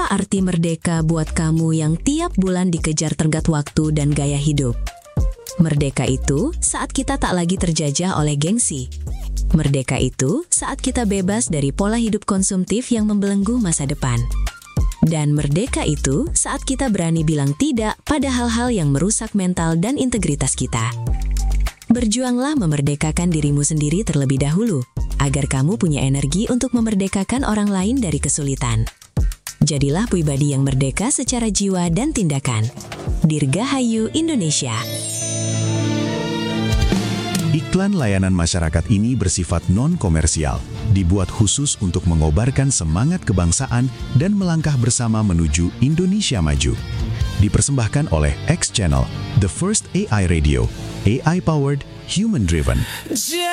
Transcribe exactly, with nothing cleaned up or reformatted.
Apa arti merdeka buat kamu yang tiap bulan dikejar tenggat waktu dan gaya hidup? Merdeka itu saat kita tak lagi terjajah oleh gengsi. Merdeka itu saat kita bebas dari pola hidup konsumtif yang membelenggu masa depan. Dan merdeka itu saat kita berani bilang tidak pada hal-hal yang merusak mental dan integritas kita. Berjuanglah memerdekakan dirimu sendiri terlebih dahulu, agar kamu punya energi untuk memerdekakan orang lain dari kesulitan. Jadilah pribadi yang merdeka secara jiwa dan tindakan. Dirgahayu Indonesia. Iklan layanan masyarakat ini bersifat non-komersial, dibuat khusus untuk mengobarkan semangat kebangsaan dan melangkah bersama menuju Indonesia maju. Dipersembahkan oleh X Channel, The First A I Radio, A I-powered, human-driven.